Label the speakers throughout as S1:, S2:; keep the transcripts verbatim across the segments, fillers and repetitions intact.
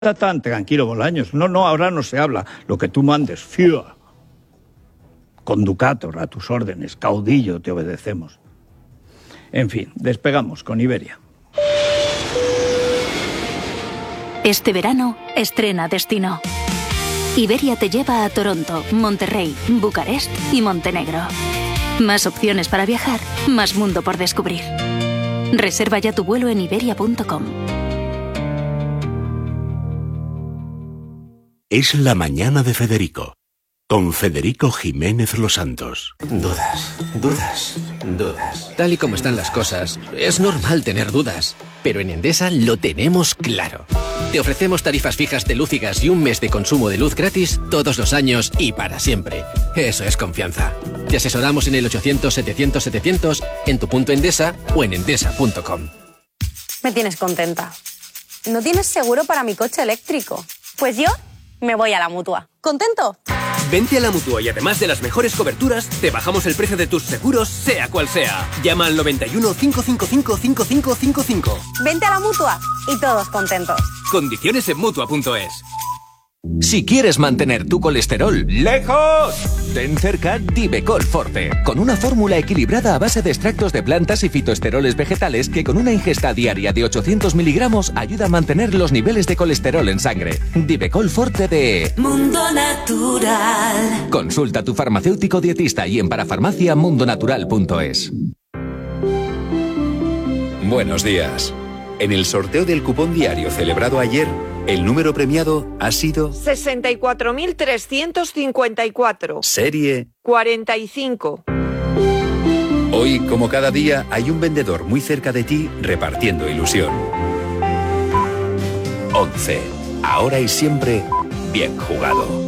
S1: Está tan tranquilo, Bolaños. No, no, ahora no se habla. Lo que tú mandes, fiat. Conducator, a tus órdenes, caudillo, te obedecemos. En fin, despegamos con Iberia.
S2: Este verano, estrena destino. Iberia te lleva a Toronto, Monterrey, Bucarest y Montenegro. Más opciones para viajar, más mundo por descubrir. Reserva ya tu vuelo en iberia punto com.
S3: Es la mañana de Federico, con Federico Jiménez Los Santos.
S4: Dudas, dudas, dudas. Tal y como están las cosas, es normal tener dudas. Pero en Endesa lo tenemos claro. Te ofrecemos tarifas fijas de luz y gas y un mes de consumo de luz gratis todos los años y para siempre. Eso es confianza. Te asesoramos en el ochocientos setecientos setecientos, en tu punto Endesa o en endesa punto com.
S5: Me tienes contenta. ¿No tienes seguro para mi coche eléctrico? Pues yo me voy a la Mutua. ¿Contento?
S6: Vente a la Mutua y además de las mejores coberturas, te bajamos el precio de tus seguros, sea cual sea. Llama al noventa y uno, cinco cinco cinco, cinco cinco cinco cinco.
S5: Vente a la Mutua y todos contentos.
S6: Condiciones en Mutua punto es.
S7: Si quieres mantener tu colesterol lejos, ten cerca Divecol Forte, con una fórmula equilibrada a base de extractos de plantas y fitoesteroles vegetales que con una ingesta diaria de ochocientos miligramos ayuda a mantener los niveles de colesterol en sangre. Divecol Forte de
S8: Mundo Natural.
S7: Consulta a tu farmacéutico dietista y en parafarmacia mundonatural punto es.
S9: Buenos días. En el sorteo del cupón diario celebrado ayer, el número premiado ha sido
S10: sesenta y cuatro mil trescientos cincuenta y cuatro.
S9: Serie
S10: cuarenta y cinco.
S9: Hoy, como cada día, hay un vendedor muy cerca de ti repartiendo ilusión. once. Ahora y siempre, bien jugado.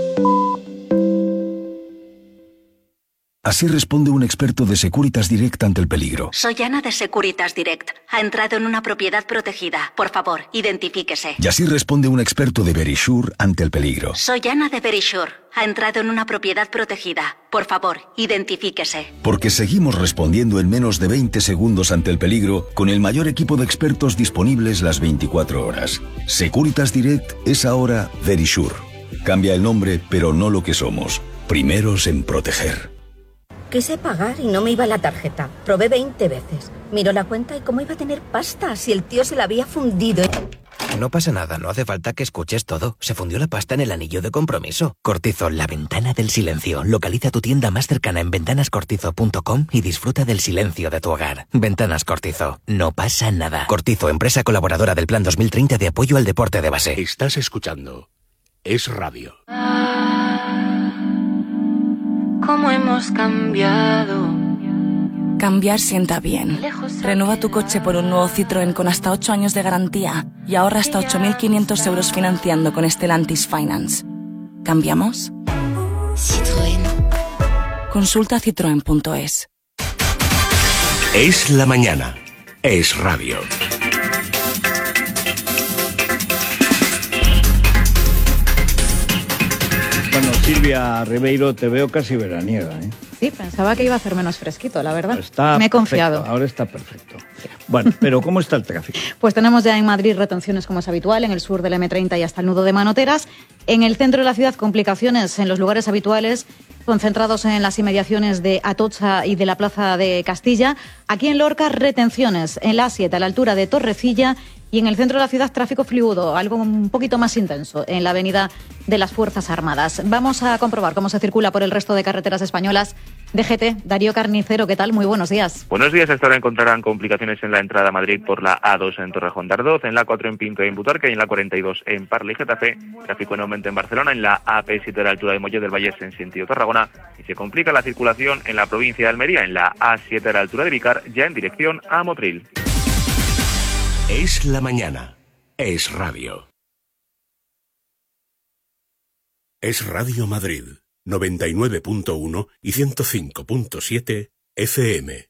S11: Así responde un experto de Securitas Direct ante el peligro.
S2: Soy Ana de Securitas Direct. Ha entrado en una propiedad protegida. Por favor, identifíquese.
S11: Y así responde un experto de Verisure ante el peligro.
S2: Soy Ana de Verisure. Ha entrado en una propiedad protegida. Por favor, identifíquese.
S11: Porque seguimos respondiendo en menos de veinte segundos ante el peligro con el mayor equipo de expertos disponibles las veinticuatro horas. Securitas Direct es ahora Verisure. Cambia el nombre, pero no lo que somos. Primeros en proteger.
S12: Quise pagar y no me iba la tarjeta. Probé veinte veces. Miró la cuenta y cómo iba a tener pasta si el tío se la había fundido.
S13: No pasa nada, no hace falta que escuches todo. Se fundió la pasta en el anillo de compromiso. Cortizo, la ventana del silencio. Localiza tu tienda más cercana en ventanas cortizo punto com y disfruta del silencio de tu hogar. Ventanas Cortizo. No pasa nada. Cortizo, empresa colaboradora del Plan dos mil treinta de apoyo al deporte de base.
S3: Estás escuchando Es Radio.
S8: ¿Cómo hemos cambiado?
S14: Cambiar sienta bien. Renueva tu coche por un nuevo Citroën con hasta ocho años de garantía y ahorra hasta ocho mil quinientos euros financiando con Stellantis Finance. ¿Cambiamos?
S8: Citroën.
S14: Consulta citroen punto es.
S3: Es la mañana. Es Radio.
S1: Bueno, Silvia Ribeiro, te veo casi veraniega, ¿eh?
S15: Sí, pensaba que iba a hacer menos fresquito, la verdad.
S1: Está
S15: Me he
S1: perfecto,
S15: confiado.
S1: ahora está perfecto. Bueno, pero ¿cómo está el tráfico?
S15: Pues tenemos ya en Madrid retenciones como es habitual, en el sur del eme treinta y hasta el nudo de Manoteras. En el centro de la ciudad, complicaciones en los lugares habituales, concentrados en las inmediaciones de Atocha y de la Plaza de Castilla. Aquí en Lorca, retenciones en la A siete a la altura de Torrecilla. Y en el centro de la ciudad, tráfico fluido, algo un poquito más intenso en la avenida de las Fuerzas Armadas. Vamos a comprobar cómo se circula por el resto de carreteras españolas. D G T, Darío Carnicero, ¿qué tal? Muy buenos días.
S16: Buenos días. Hasta ahora encontrarán complicaciones en la entrada a Madrid por la A dos en Torrejón de Ardoz, en la cuatro en Pinto y en Butarque y en la cuarenta y dos en Parla y Getafe. Tráfico en aumento en Barcelona, en la A P siete a la altura de Mollet del Vallés en sentido Tarragona. Y se complica la circulación en la provincia de Almería, en la A siete a la altura de Vicar, ya en dirección a Motril.
S3: Es la mañana. Es Radio. Es Radio Madrid, noventa y nueve punto uno y ciento cinco punto siete F M.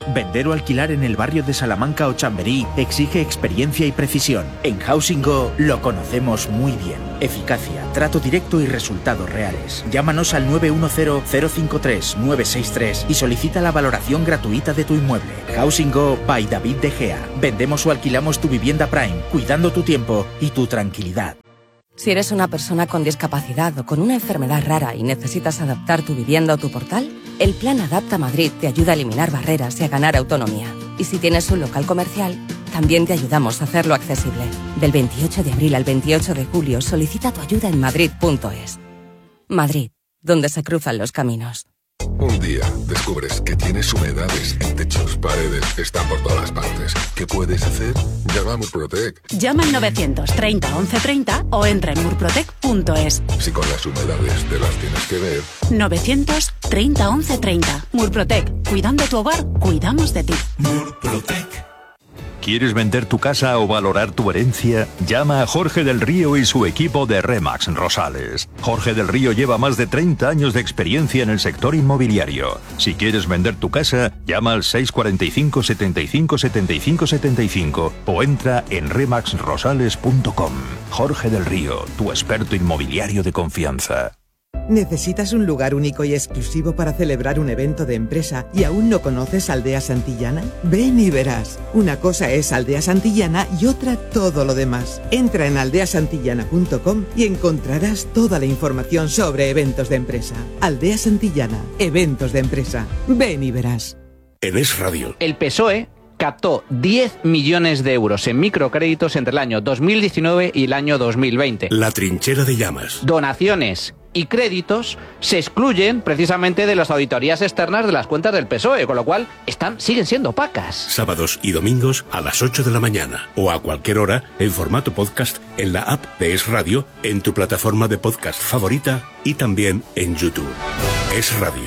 S17: Vender o alquilar en el barrio de Salamanca o Chamberí exige experiencia y precisión. En Housing Go lo conocemos muy bien. Eficacia, trato directo y resultados reales. Llámanos al nueve uno cero, cero cinco tres, nueve seis tres y solicita la valoración gratuita de tu inmueble. Housing Go by David De Gea. Vendemos o alquilamos tu vivienda Prime, cuidando tu tiempo y tu tranquilidad.
S14: Si eres una persona con discapacidad o con una enfermedad rara y necesitas adaptar tu vivienda o tu portal, el Plan Adapta Madrid te ayuda a eliminar barreras y a ganar autonomía. Y si tienes un local comercial, también te ayudamos a hacerlo accesible. Del veintiocho de abril al veintiocho de julio solicita tu ayuda en madrid punto es. Madrid, donde se cruzan los caminos.
S18: Un día descubres que tienes humedades en techos, paredes, están por todas partes. ¿Qué puedes hacer? Llama a Murprotec.
S19: Llama al novecientos treinta once treinta o entra en murprotec punto es.
S18: Si con las humedades te las tienes que ver.
S19: novecientos treinta once treinta. Murprotec. Cuidando tu hogar, cuidamos de ti.
S20: Murprotec. ¿Quieres vender tu casa o valorar tu herencia? Llama a Jorge del Río y su equipo de Remax Rosales. Jorge del Río lleva más de treinta años de experiencia en el sector inmobiliario. Si quieres vender tu casa, llama al seis cuatro cinco, setenta y cinco, setenta y cinco, setenta y cinco o entra en remax rosales punto com. Jorge del Río, tu experto inmobiliario de confianza.
S21: ¿Necesitas un lugar único y exclusivo para celebrar un evento de empresa y aún no conoces Aldea Santillana? Ven y verás. Una cosa es Aldea Santillana y otra todo lo demás. Entra en aldea santillana punto com y encontrarás toda la información sobre eventos de empresa. Aldea Santillana, eventos de empresa. Ven y verás.
S3: En Es Radio.
S22: El P S O E captó diez millones de euros en microcréditos entre el año dos mil diecinueve y el año dos mil veinte.
S3: La trinchera de llamas.
S22: Donaciones y créditos se excluyen precisamente de las auditorías externas de las cuentas del P S O E, con lo cual están, siguen siendo opacas.
S3: Sábados y domingos a las ocho de la mañana o a cualquier hora en formato podcast en la app de Es Radio, en tu plataforma de podcast favorita y también en YouTube. Es Radio.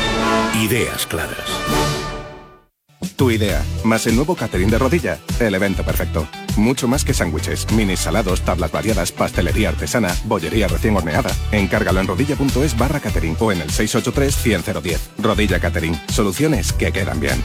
S3: Ideas claras.
S23: Tu idea, más el nuevo catering de Rodilla, el evento perfecto. Mucho más que sándwiches, minis salados, tablas variadas, pastelería artesana, bollería recién horneada. Encárgalo en rodilla punto es barra catering o en el seis ocho tres, cien, cero diez. Rodilla Catering, soluciones que quedan bien.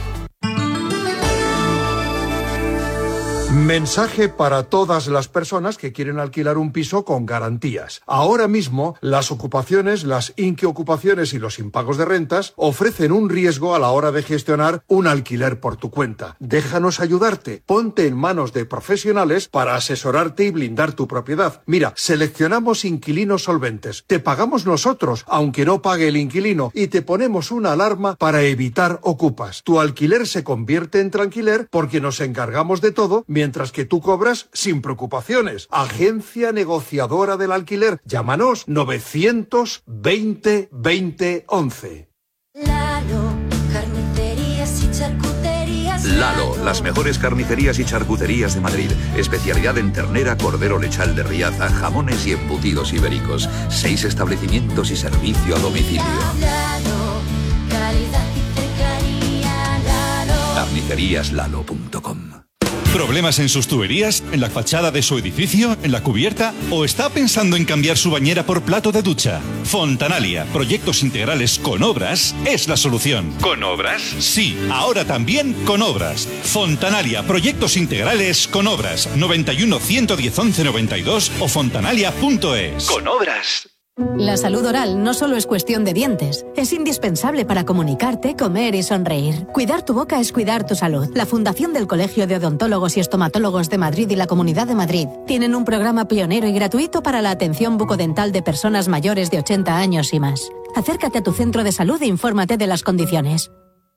S24: Mensaje para todas las personas que quieren alquilar un piso con garantías. Ahora mismo, las ocupaciones, las inquiocupaciones y los impagos de rentas ofrecen un riesgo a la hora de gestionar un alquiler por tu cuenta. Déjanos ayudarte. Ponte en manos de profesionales para asesorarte y blindar tu propiedad. Mira, seleccionamos inquilinos solventes. Te pagamos nosotros, aunque no pague el inquilino, y te ponemos una alarma para evitar ocupas. Tu alquiler se convierte en tranquiler porque nos encargamos de todo, mientras que tú cobras sin preocupaciones. Agencia negociadora del alquiler. Llámanos novecientos veinte veinte once.
S8: Lalo, carnicerías y charcuterías.
S9: Lalo, las mejores carnicerías y charcuterías de Madrid. Especialidad en ternera, cordero lechal de Riaza, jamones y embutidos ibéricos. Seis establecimientos y servicio a domicilio.
S8: Lalo, calidad y cercanía. Lalo.
S9: carnicerías lalo punto com.
S25: ¿Problemas en sus tuberías? ¿En la fachada de su edificio? ¿En la cubierta? ¿O está pensando en cambiar su bañera por plato de ducha? Fontanalia, proyectos integrales con obras, es la solución. ¿Con obras? Sí, ahora también con obras. Fontanalia, proyectos integrales con obras. noventa y uno, ciento diez, once noventa y dos o fontanalia punto es. Con obras.
S26: La salud oral no solo es cuestión de dientes, es indispensable para comunicarte, comer y sonreír. Cuidar tu boca es cuidar tu salud. La Fundación del Colegio de Odontólogos y Estomatólogos de Madrid y la Comunidad de Madrid tienen un programa pionero y gratuito para la atención bucodental de personas mayores de ochenta años y más. Acércate a tu centro de salud e infórmate de las condiciones.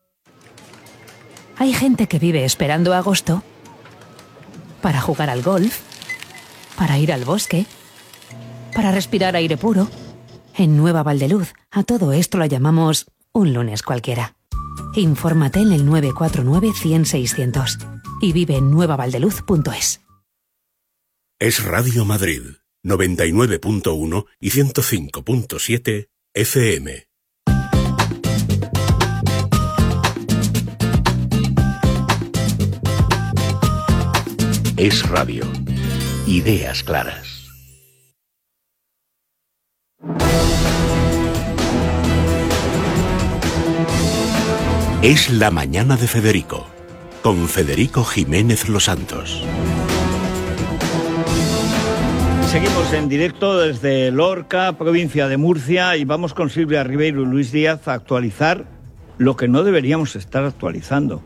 S27: Hay gente que vive esperando agosto para jugar al golf, para ir al bosque, para respirar aire puro. En Nueva Valdeluz, a todo esto lo llamamos un lunes cualquiera. Infórmate en el nueve cuatro nueve, cien, seiscientos y vive en nueva valdeluz punto es.
S3: Es Radio Madrid, noventa y nueve punto uno y ciento cinco punto siete F M. Es Radio. Ideas claras. Es La Mañana de Federico, con Federico Jiménez Los Santos.
S1: Seguimos en directo desde Lorca, provincia de Murcia, y vamos con Silvia Ribeiro y Luis Díaz a actualizar lo que no deberíamos estar actualizando.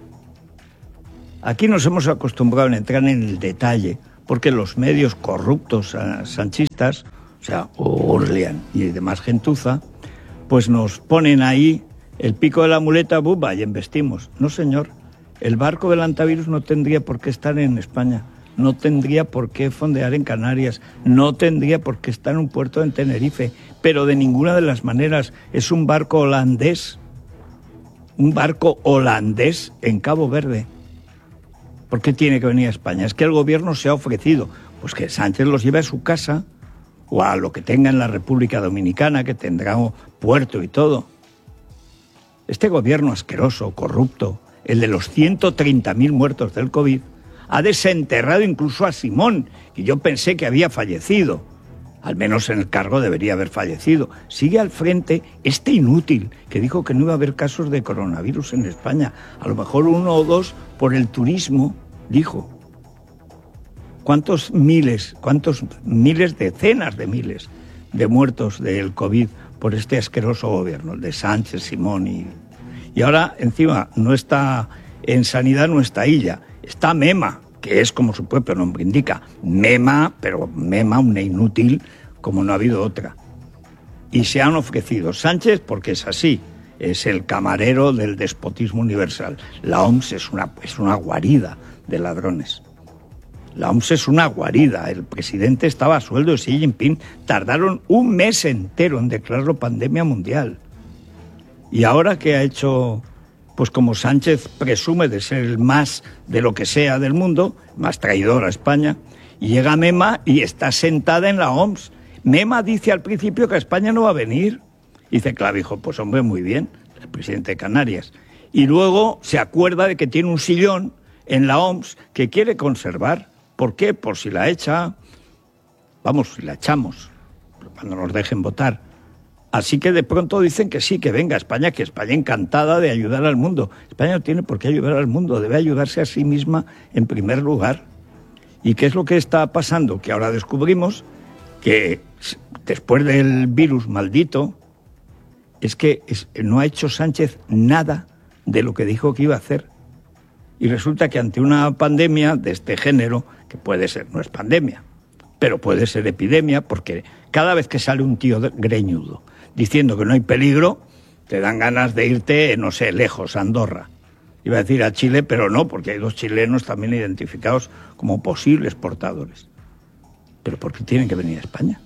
S1: Aquí nos hemos acostumbrado a entrar en el detalle, porque los medios corruptos sanchistas, o sea, Orlean y demás gentuza, pues nos ponen ahí el pico de la muleta, buba, y embestimos. No, señor, el barco del antivirus no tendría por qué estar en España. No tendría por qué fondear en Canarias, no tendría por qué estar en un puerto en Tenerife, pero de ninguna de las maneras. Es un barco holandés, un barco holandés en Cabo Verde. ¿Por qué tiene que venir a España? Es que el gobierno se ha ofrecido, pues que Sánchez los lleve a su casa o a lo que tenga en la República Dominicana, que tendrá un puerto y todo. Este gobierno asqueroso, corrupto, el de los ciento treinta mil muertos del COVID, ha desenterrado incluso a Simón, que yo pensé que había fallecido. Al menos en el cargo debería haber fallecido. Sigue al frente este inútil que dijo que no iba a haber casos de coronavirus en España. A lo mejor uno o dos por el turismo, dijo. ¿Cuántos miles, cuántos miles, decenas de miles de muertos del COVID por este asqueroso gobierno, el de Sánchez, Simón y... Y ahora, encima, no está en sanidad, no está ella. Está Mema, que es como su propio nombre indica, Mema, pero Mema, una inútil, como no ha habido otra. Y se han ofrecido Sánchez, porque es así, es el camarero del despotismo universal. La O M S es una, es una guarida de ladrones. La O M S es una guarida. El presidente estaba a sueldo de Xi Jinping. Tardaron un mes entero en declararlo pandemia mundial. Y ahora que ha hecho... Pues como Sánchez presume de ser el más de lo que sea del mundo, más traidor a España, y llega Mema y está sentada en la O M S. Mema dice al principio que a España no va a venir. Dice Clavijo, pues hombre, muy bien, el presidente de Canarias. Y luego se acuerda de que tiene un sillón en la O M S que quiere conservar. ¿Por qué? Por si la echa, vamos, si la echamos, cuando nos dejen votar. Así que de pronto dicen que sí, que venga a España, que España encantada de ayudar al mundo. España no tiene por qué ayudar al mundo, debe ayudarse a sí misma en primer lugar. ¿Y qué es lo que está pasando? Que ahora descubrimos que después del virus maldito, es que es, no ha hecho Sánchez nada de lo que dijo que iba a hacer. Y resulta que ante una pandemia de este género, que puede ser, no es pandemia, pero puede ser epidemia, porque cada vez que sale un tío greñudo diciendo que no hay peligro, te dan ganas de irte, no sé, lejos, a Andorra. Iba a decir a Chile, pero no, porque hay dos chilenos también identificados como posibles portadores. ¿Pero por qué tienen que venir a España?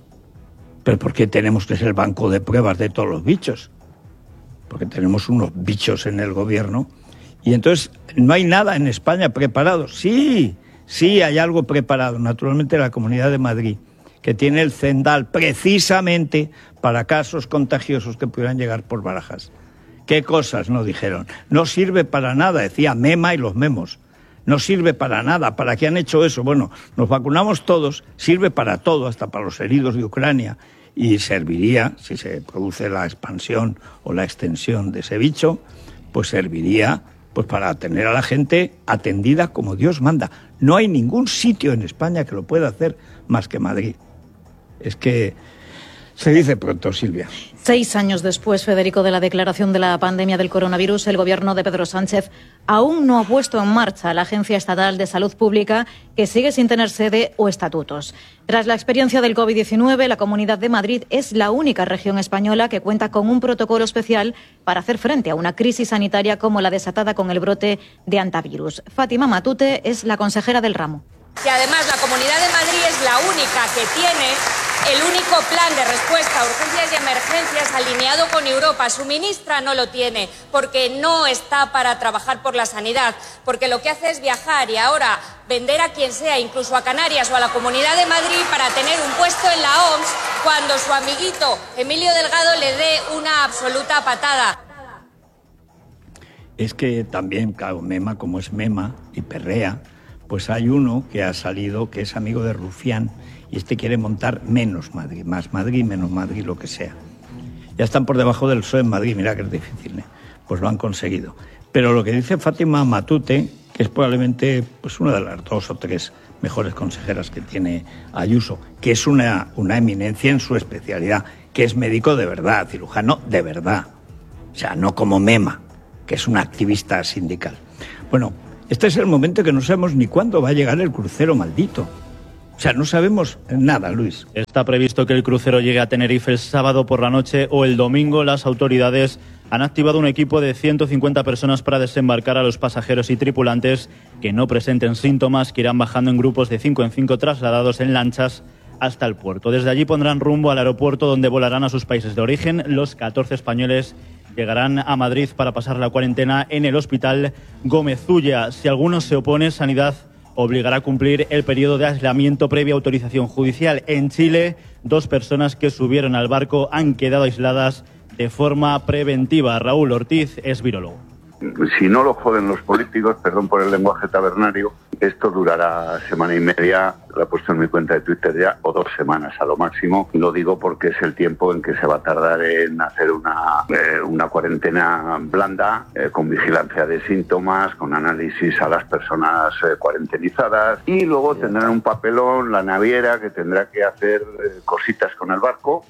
S1: ¿Pero por qué tenemos que ser el banco de pruebas de todos los bichos? Porque tenemos unos bichos en el gobierno. Y entonces, ¿no hay nada en España preparado? Sí, sí hay algo preparado. Naturalmente la Comunidad de Madrid, que tiene el Cendal precisamente para casos contagiosos que pudieran llegar por Barajas. ¿Qué cosas no dijeron? No sirve para nada, decía Mema y los memos. No sirve para nada. ¿Para qué han hecho eso? Bueno, nos vacunamos todos, sirve para todo, hasta para los heridos de Ucrania, y serviría, si se produce la expansión o la extensión de ese bicho, pues serviría pues para tener a la gente atendida como Dios manda. No hay ningún sitio en España que lo pueda hacer más que Madrid. Es que se dice pronto, Silvia.
S15: Seis años después, Federico, de la declaración de la pandemia del coronavirus, el gobierno de Pedro Sánchez aún no ha puesto en marcha la Agencia Estatal de Salud Pública, que sigue sin tener sede o estatutos. Tras la experiencia del COVID diecinueve, la Comunidad de Madrid es la única región española que cuenta con un protocolo especial para hacer frente a una crisis sanitaria como la desatada con el brote de antivirus. Fátima Matute es la consejera del ramo.
S2: Y además la Comunidad de Madrid es la única que tiene el único plan de respuesta a urgencias y emergencias alineado con Europa. Su ministra no lo tiene porque no está para trabajar por la sanidad, porque lo que hace es viajar y ahora vender a quien sea, incluso a Canarias o a la Comunidad de Madrid, para tener un puesto en la O M S cuando su amiguito Emilio Delgado le dé una absoluta patada.
S1: Es que también, claro, Mema, como es Mema y perrea, pues hay uno que ha salido que es amigo de Rufián y este quiere montar menos Madrid, más Madrid, menos Madrid, lo que sea. Ya están por debajo del P S O E en Madrid, mira que es difícil, ¿eh? pues lo han conseguido. Pero lo que dice Fátima Matute, que es probablemente pues una de las dos o tres mejores consejeras que tiene Ayuso, que es una, una eminencia en su especialidad, que es médico de verdad, cirujano de verdad, o sea, no como Mema, que es una activista sindical. Bueno, este es el momento que no sabemos ni cuándo va a llegar el crucero maldito. O sea, no sabemos nada, Luis.
S4: Está previsto que el crucero llegue a Tenerife el sábado por la noche o el domingo. Las autoridades han activado un equipo de ciento cincuenta personas para desembarcar a los pasajeros y tripulantes que no presenten síntomas, que irán bajando en grupos de cinco en cinco trasladados en lanchas hasta el puerto. Desde allí pondrán rumbo al aeropuerto donde volarán a sus países de origen. Los catorce españoles llegarán a Madrid para pasar la cuarentena en el Hospital Gómez Ulla. Si alguno se opone, Sanidad obligará a cumplir el periodo de aislamiento previa autorización judicial. En Chile, dos personas que subieron al barco han quedado aisladas de forma preventiva. Raúl Ortiz es virólogo.
S5: Si no lo joden los políticos, perdón por el lenguaje tabernario, esto durará semana y media, lo he puesto en mi cuenta de Twitter ya, o dos semanas a lo máximo. Lo digo porque es el tiempo en que se va a tardar en hacer una, eh, una cuarentena blanda, eh, con vigilancia de síntomas, con análisis a las personas eh, cuarentenizadas, y luego tendrán un papelón, la naviera, que tendrá que hacer eh, cositas con el barco.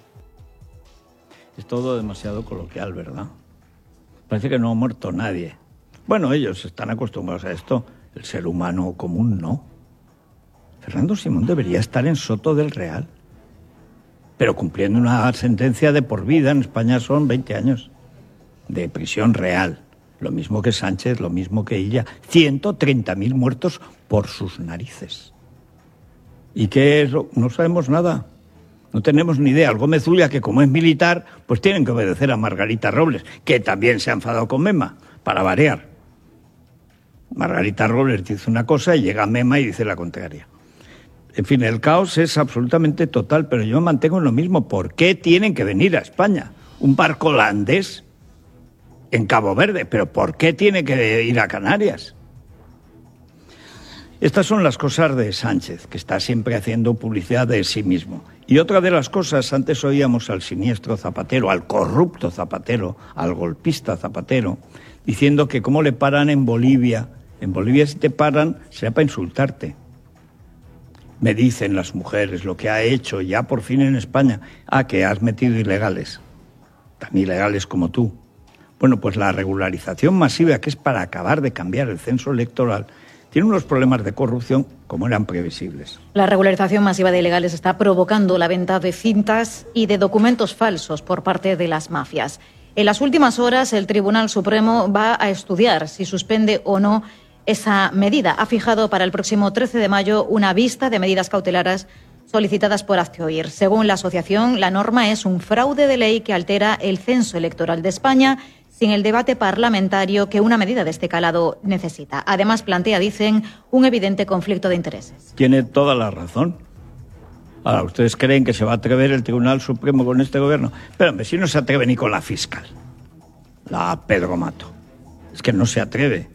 S1: Es todo demasiado coloquial, ¿verdad? Parece que no ha muerto nadie. Bueno, ellos están acostumbrados a esto. El ser humano común no. Fernando Simón debería estar en Soto del Real, pero cumpliendo una sentencia de por vida. En España son veinte años de prisión real. Lo mismo que Sánchez, lo mismo que ella. ciento treinta mil muertos por sus narices. ¿Y qué es lo? No sabemos nada. No tenemos ni idea. El Gómez Ulla, que como es militar, pues tienen que obedecer a Margarita Robles, que también se ha enfadado con Mema, para variar. Margarita Robles dice una cosa y llega Mema y dice la contraria. En fin, el caos es absolutamente total, pero yo me mantengo en lo mismo. ¿Por qué tienen que venir a España? Un barco holandés en Cabo Verde, pero ¿por qué tiene que ir a Canarias? Estas son las cosas de Sánchez, que está siempre haciendo publicidad de sí mismo. Y otra de las cosas, antes oíamos al siniestro Zapatero, al corrupto Zapatero, al golpista Zapatero, diciendo que cómo le paran en Bolivia. En Bolivia si te paran será para insultarte. Me dicen las mujeres lo que ha hecho ya por fin en España. Ah, que has metido ilegales, tan ilegales como tú. Bueno, pues la regularización masiva, que es para acabar de cambiar el censo electoral, tiene unos problemas de corrupción como eran previsibles.
S15: La regularización masiva de ilegales está provocando la venta de cintas y de documentos falsos por parte de las mafias. En las últimas horas, el Tribunal Supremo va a estudiar si suspende o no esa medida. Ha fijado para el próximo trece de mayo una vista de medidas cautelares solicitadas por Hazte Oír. Según la asociación, la norma es un fraude de ley que altera el censo electoral de España sin el debate parlamentario que una medida de este calado necesita. Además, plantea, dicen, un evidente conflicto de intereses.
S1: Tiene toda la razón. Ahora, ¿ustedes creen que se va a atrever el Tribunal Supremo con este gobierno? Pero, hombre, si no se atreve ni con la fiscal, la Pedro Mato. Es que no se atreve.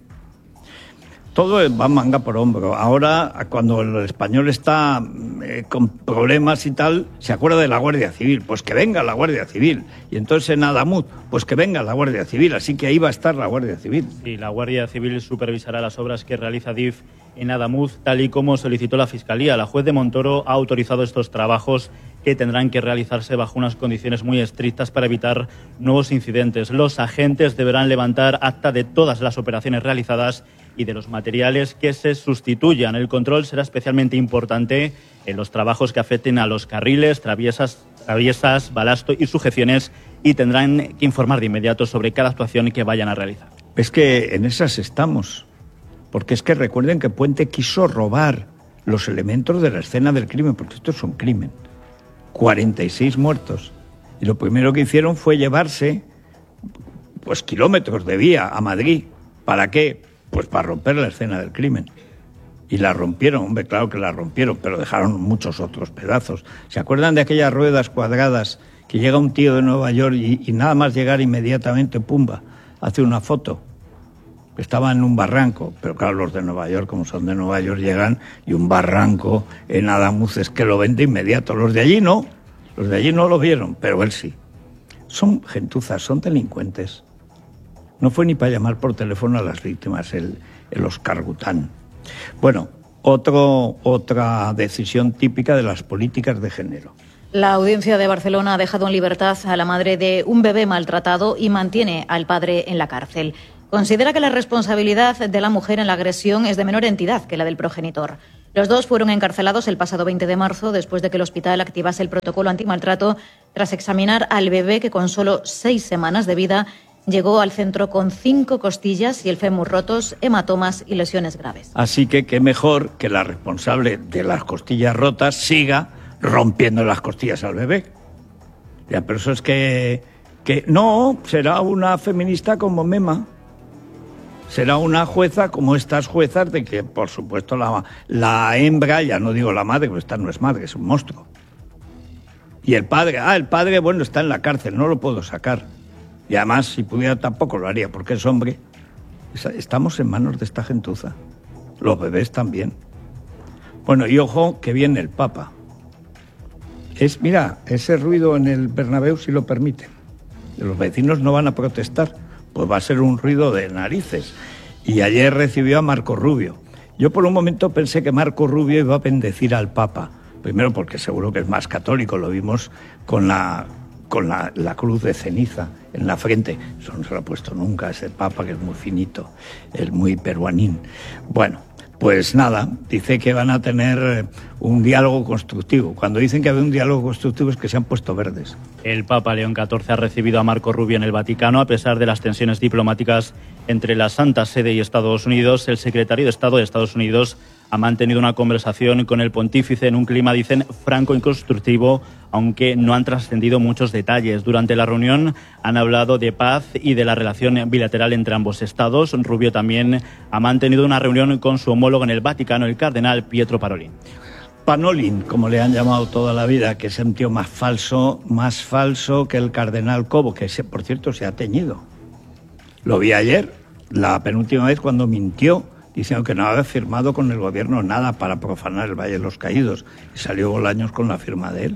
S1: Todo va manga por hombro. Ahora, cuando el español está eh, con problemas y tal, se acuerda de la Guardia Civil. Pues que venga la Guardia Civil. Y entonces en Adamuz, pues que venga la Guardia Civil. Así que ahí va a estar la Guardia Civil.
S4: Sí, la Guardia Civil supervisará las obras que realiza D I F en Adamuz, tal y como solicitó la Fiscalía. La juez de Montoro ha autorizado estos trabajos que tendrán que realizarse bajo unas condiciones muy estrictas para evitar nuevos incidentes. Los agentes deberán levantar acta de todas las operaciones realizadas y de los materiales que se sustituyan. El control será especialmente importante en los trabajos que afecten a los carriles, traviesas, traviesas, balasto y sujeciones, y tendrán que informar de inmediato sobre cada actuación que vayan a realizar.
S1: Es que en esas estamos, porque es que recuerden que Puente quiso robar los elementos de la escena del crimen, porque esto es un crimen. cuarenta y seis muertos. Y lo primero que hicieron fue llevarse pues kilómetros de vía a Madrid. ¿Para qué? Pues para romper la escena del crimen. Y la rompieron, hombre, claro que la rompieron, pero dejaron muchos otros pedazos. ¿Se acuerdan de aquellas ruedas cuadradas que llega un tío de Nueva York y, y nada más llegar inmediatamente, pumba, hace una foto? Estaba en un barranco, pero claro, los de Nueva York, como son de Nueva York, llegan y un barranco en Adamuz es que lo ven de inmediato. Los de allí no, los de allí no lo vieron, pero él sí. Son gentuzas, son delincuentes. No fue ni para llamar por teléfono a las víctimas, el, el Oscar Gután. Bueno, otro, otra decisión típica de las políticas de género.
S15: La audiencia de Barcelona ha dejado en libertad a la madre de un bebé maltratado y mantiene al padre en la cárcel. Considera que la responsabilidad de la mujer en la agresión es de menor entidad que la del progenitor. Los dos fueron encarcelados el pasado veinte de marzo después de que el hospital activase el protocolo antimaltrato tras examinar al bebé que con solo seis semanas de vida llegó al centro con cinco costillas y el fémur rotos, hematomas y lesiones graves.
S1: Así que qué mejor que la responsable de las costillas rotas siga rompiendo las costillas al bebé. Ya, pero eso es que, que no, será una feminista como Mema. Será una jueza como estas juezas de que, por supuesto, la, la hembra, ya no digo la madre, porque esta no es madre, es un monstruo. Y el padre, ah, el padre, bueno, está en la cárcel, no lo puedo sacar. Y además, si pudiera, tampoco lo haría, porque es hombre. Estamos en manos de esta gentuza. Los bebés también. Bueno, y ojo, que viene el Papa. Es, mira, ese ruido en el Bernabéu, si lo permiten. Los vecinos no van a protestar. Pues va a ser un ruido de narices. Y ayer recibió a Marco Rubio. Yo por un momento pensé que Marco Rubio iba a bendecir al Papa. Primero porque seguro que es más católico, lo vimos con la, con la, la cruz de ceniza en la frente. Eso no se lo ha puesto nunca ese Papa, que es muy finito, es muy peruanín. Bueno, pues nada, dice que van a tener un diálogo constructivo. Cuando dicen que hay un diálogo constructivo es que se han puesto verdes.
S4: El Papa León catorce ha recibido a Marco Rubio en el Vaticano. A pesar de las tensiones diplomáticas entre la Santa Sede y Estados Unidos, el secretario de Estado de Estados Unidos ha mantenido una conversación con el pontífice en un clima, dicen, franco y constructivo, aunque no han trascendido muchos detalles. Durante la reunión han hablado de paz y de la relación bilateral entre ambos estados. Rubio también ha mantenido una reunión con su homólogo en el Vaticano, el cardenal Pietro Parolin.
S1: Panolin, como le han llamado toda la vida, que es un tío más falso, más falso que el cardenal Cobo, que ese, por cierto, se ha teñido. Lo vi ayer, la penúltima vez, cuando mintió, diciendo que no había firmado con el gobierno nada para profanar el Valle de los Caídos. Y salió Bolaños con la firma de él.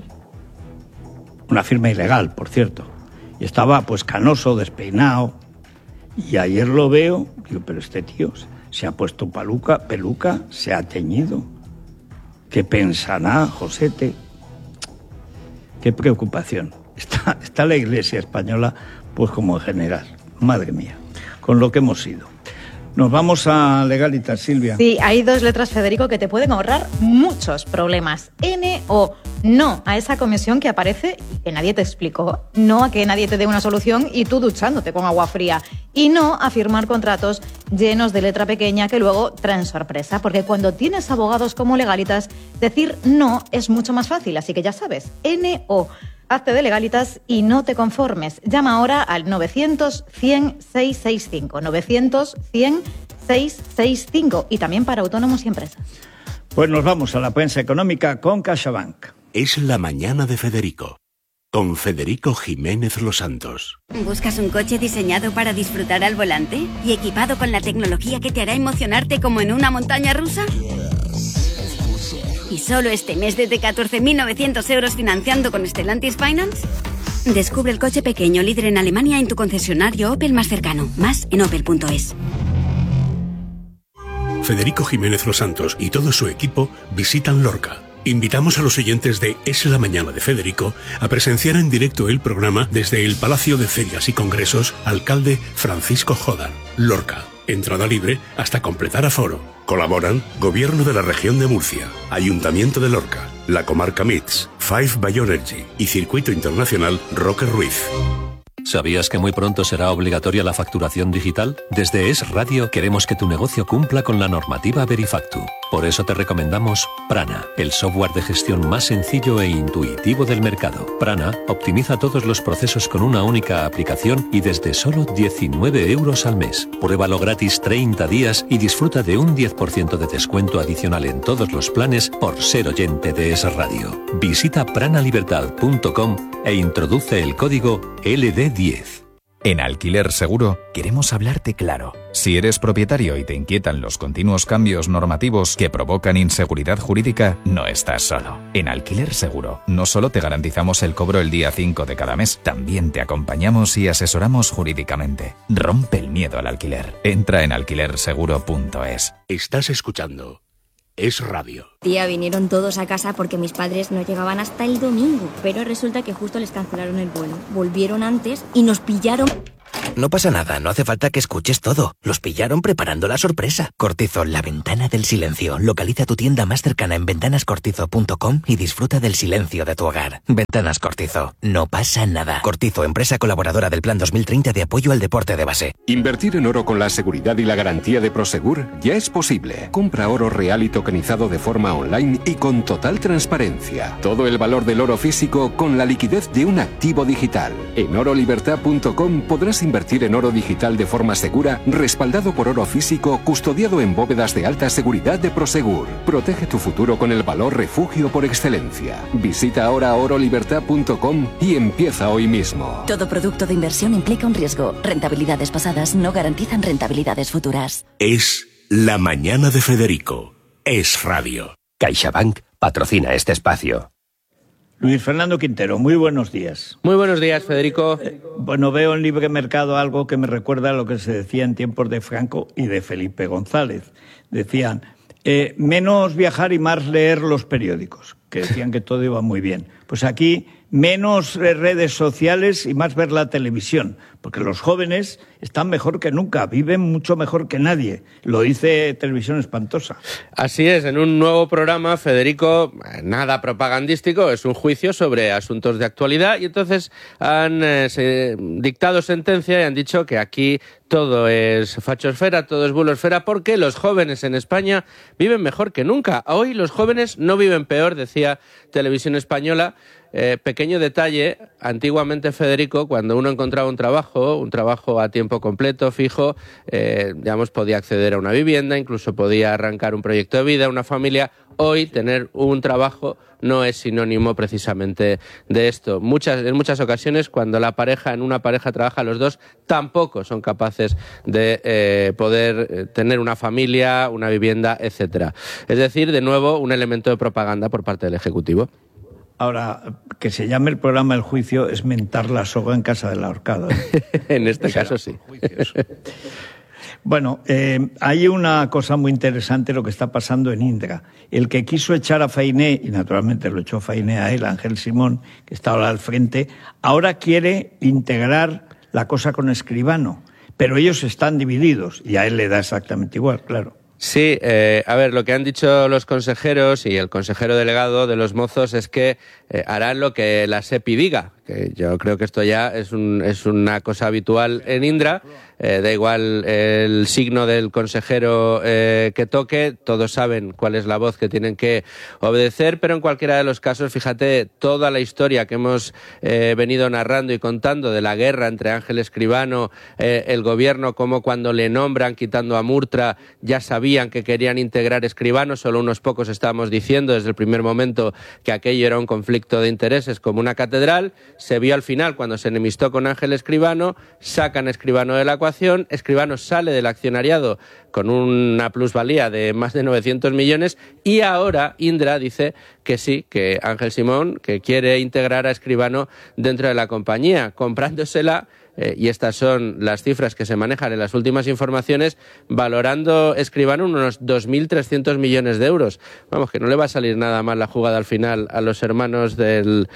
S1: Una firma ilegal, por cierto. Y estaba, pues, canoso, despeinado. Y ayer lo veo, digo, pero este tío se ha puesto peluca, peluca, se ha teñido. ¿Qué pensará, Josete? Qué preocupación. Está, está la Iglesia española, pues como en general. Madre mía, con lo que hemos sido. Nos vamos a Legalitas, Silvia.
S15: Sí, hay dos letras, Federico, que te pueden ahorrar muchos problemas. N o no a esa comisión que aparece y que nadie te explicó. No a que nadie te dé una solución y tú duchándote con agua fría. Y no a firmar contratos llenos de letra pequeña que luego traen sorpresa. Porque cuando tienes abogados como Legalitas, decir no es mucho más fácil. Así que ya sabes, N o. Hazte de Legalitas y no te conformes. Llama ahora al novecientos, cien, seiscientos sesenta y cinco. novecientos, cien, seiscientos sesenta y cinco. Y también para autónomos y empresas.
S1: Pues nos vamos a la prensa económica con CaixaBank.
S3: Es la mañana de Federico, con Federico Jiménez Los Santos.
S6: ¿Buscas un coche diseñado para disfrutar al volante y equipado con la tecnología que te hará emocionarte como en una montaña rusa? ¿Y solo este mes desde catorce mil novecientos euros financiando con Stellantis Finance? Descubre el coche pequeño líder en Alemania en tu concesionario Opel más cercano. Más en opel punto es.
S3: Federico Jiménez Los Santos y todo su equipo visitan Lorca. Invitamos a los oyentes de Es la Mañana de Federico a presenciar en directo el programa desde el Palacio de Ferias y Congresos Alcalde Francisco Jodar. Lorca. Entrada libre hasta completar aforo. Colaboran Gobierno de la Región de Murcia, Ayuntamiento de Lorca, la Comarca M I T S, Five Bioenergy y Circuito Internacional Roque Ruiz.
S7: ¿Sabías que muy pronto será obligatoria la facturación digital? Desde Es Radio queremos que tu negocio cumpla con la normativa Verifactu. Por eso te recomendamos Prana, el software de gestión más sencillo e intuitivo del mercado. Prana optimiza todos los procesos con una única aplicación y desde solo diecinueve euros al mes. Pruébalo gratis treinta días y disfruta de un diez por ciento de descuento adicional en todos los planes por ser oyente de Es Radio. Visita pranalibertad punto com e introduce el código L D diez.
S10: En Alquiler Seguro queremos hablarte claro. Si eres propietario y te inquietan los continuos cambios normativos que provocan inseguridad jurídica, no estás solo. En Alquiler Seguro no solo te garantizamos el cobro el día cinco de cada mes, también te acompañamos y asesoramos jurídicamente. Rompe el miedo al alquiler. Entra en alquiler seguro punto es.
S3: Estás escuchando Es Radio.
S11: Tía, vinieron todos a casa porque mis padres no llegaban hasta el domingo, pero resulta que justo les cancelaron el vuelo. Volvieron antes y nos pillaron...
S12: No pasa nada, no hace falta que escuches todo. Los pillaron preparando la sorpresa. Cortizo, la ventana del silencio. Localiza tu tienda más cercana en ventanas cortizo punto com y disfruta del silencio de tu hogar. Ventanas Cortizo, no pasa nada. Cortizo, empresa colaboradora del Plan dos mil treinta de apoyo al deporte de base.
S13: Invertir en oro con la seguridad y la garantía de Prosegur ya es posible. Compra oro real y tokenizado de forma online y con total transparencia. Todo el valor del oro físico con la liquidez de un activo digital. En oro libertad punto com podrás invertir en oro digital de forma segura, respaldado por oro físico, custodiado en bóvedas de alta seguridad de Prosegur. Protege tu futuro con el valor refugio por excelencia. Visita ahora oro libertad punto com y empieza hoy mismo.
S14: Todo producto de inversión implica un riesgo. Rentabilidades pasadas no garantizan rentabilidades futuras.
S3: Es La Mañana de Federico. Es Radio.
S16: CaixaBank patrocina este espacio.
S1: Luis Fernando Quintero, muy buenos días.
S22: Muy buenos días, Federico.
S1: Eh, bueno, veo en Libre Mercado algo que me recuerda a lo que se decía en tiempos de Franco y de Felipe González. Decían, eh, menos viajar y más leer los periódicos, que decían que todo iba muy bien. Pues aquí, menos redes sociales y más ver la televisión, porque los jóvenes están mejor que nunca, viven mucho mejor que nadie. Lo dice Televisión Espantosa.
S22: Así es, en un nuevo programa, Federico, nada propagandístico, es un juicio sobre asuntos de actualidad y entonces han eh, se, dictado sentencia y han dicho que aquí todo es fachosfera, todo es bulosfera, porque los jóvenes en España viven mejor que nunca. Hoy los jóvenes no viven peor, decía Televisión Española. Eh, pequeño detalle, antiguamente, Federico, cuando uno encontraba un trabajo, un trabajo a tiempo completo, fijo, eh, digamos, podía acceder a una vivienda, incluso podía arrancar un proyecto de vida, una familia. Hoy, tener un trabajo no es sinónimo precisamente de esto. Muchas, en muchas ocasiones, cuando la pareja, en una pareja trabaja los dos, tampoco son capaces de eh, poder eh, tener una familia, una vivienda, etcétera. Es decir, de nuevo, un elemento de propaganda por parte del Ejecutivo.
S1: Ahora, que se llame el programa El Juicio es mentar la soga en casa del ahorcado, ¿eh?
S22: En este caso sí.
S1: Bueno, eh, hay una cosa muy interesante lo que está pasando en Indra. El que quiso echar a Fainé, y naturalmente lo echó Fainé a él, Ángel Simón, que está ahora al frente, ahora quiere integrar la cosa con Escribano, pero ellos están divididos y a él le da exactamente igual, claro.
S22: Sí, eh, a ver, lo que han dicho los consejeros y el consejero delegado de los mozos es que eh, harán lo que la SEPI diga, que yo creo que esto ya es, un, es una cosa habitual en Indra. Eh, da igual el signo del consejero eh, que toque, todos saben cuál es la voz que tienen que obedecer, pero en cualquiera de los casos, fíjate, toda la historia que hemos eh, venido narrando y contando de la guerra entre Ángel Escribano, eh, el gobierno, como cuando le nombran quitando a Murtra, ya sabían que querían integrar Escribano, solo unos pocos estábamos diciendo desde el primer momento que aquello era un conflicto de intereses como una catedral. Se vio al final cuando se enemistó con Ángel Escribano, sacan a Escribano de la ecuación, Escribano sale del accionariado con una plusvalía de más de novecientos millones y ahora Indra dice que sí, que Ángel Simón, que quiere integrar a Escribano dentro de la compañía, comprándosela. Eh, y estas son las cifras que se manejan en las últimas informaciones, valorando Escribano unos dos mil trescientos millones de euros. Vamos, que no le va a salir nada mal la jugada al final a los hermanos del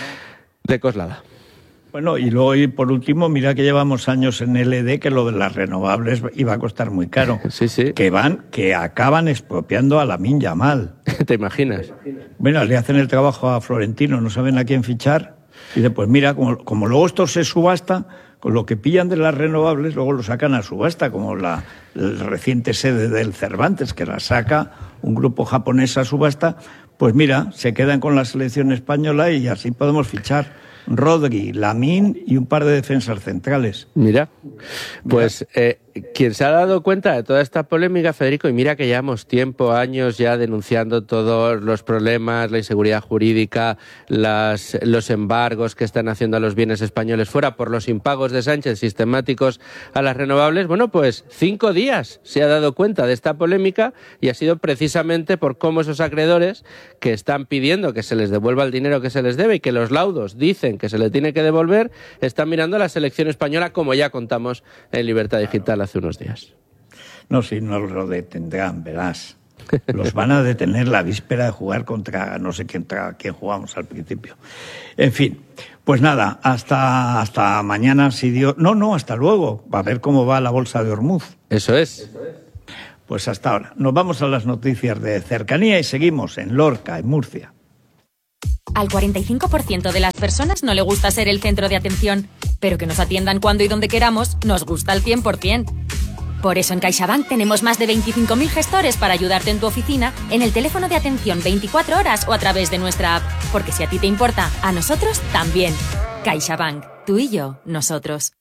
S22: de Coslada.
S1: Bueno, y luego, y por último, mira que llevamos años en L E D que lo de las renovables iba a costar muy caro.
S22: Sí, sí.
S1: Que van, que acaban expropiando a Lamine Yamal.
S22: ¿Te imaginas?
S1: Bueno, le hacen el trabajo a Florentino, no saben a quién fichar. Y dice, pues mira, como, como luego esto se subasta, con lo que pillan de las renovables, luego lo sacan a subasta, como la, la reciente sede del Cervantes, que la saca un grupo japonés a subasta. Pues mira, se quedan con la selección española y así podemos fichar Rodri, Lamine y un par de defensas centrales.
S22: Mira, pues eh, quien se ha dado cuenta de toda esta polémica, Federico, y mira que llevamos tiempo, años ya denunciando todos los problemas, la inseguridad jurídica, las, los embargos que están haciendo a los bienes españoles fuera por los impagos de Sánchez sistemáticos a las renovables, bueno, pues cinco días se ha dado cuenta de esta polémica y ha sido precisamente por cómo esos acreedores que están pidiendo que se les devuelva el dinero que se les debe y que los laudos dicen que se le tiene que devolver, están mirando a la selección española, como ya contamos en Libertad Digital hace unos días.
S1: No, si no lo detendrán, verás. Los van a detener la víspera de jugar contra no sé quién, contra quién jugamos al principio. En fin, pues nada, hasta, hasta mañana si Dios... No, no, hasta luego. Va a ver cómo va la bolsa de Hormuz.
S22: Eso es.
S1: Pues hasta ahora. Nos vamos a las noticias de cercanía y seguimos en Lorca, en Murcia.
S2: Al cuarenta y cinco por ciento de las personas no le gusta ser el centro de atención, pero que nos atiendan cuando y donde queramos nos gusta al cien por ciento. Por eso en CaixaBank tenemos más de veinticinco mil gestores para ayudarte en tu oficina, en el teléfono de atención veinticuatro horas o a través de nuestra app. Porque si a ti te importa, a nosotros también. CaixaBank. Tú y yo, nosotros.